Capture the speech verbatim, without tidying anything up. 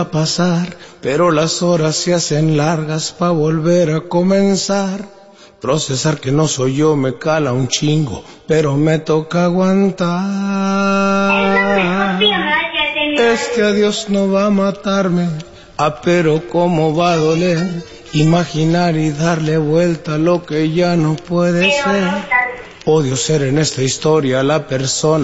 a pasar, pero las horas se hacen largas pa' volver a comenzar. Procesar que no soy yo me cala un chingo, pero me toca aguantar. Este adiós no va a matarme, ah, pero cómo va a doler. Imaginar y darle vuelta a lo que ya no puede ser. Odio ser en esta historia la persona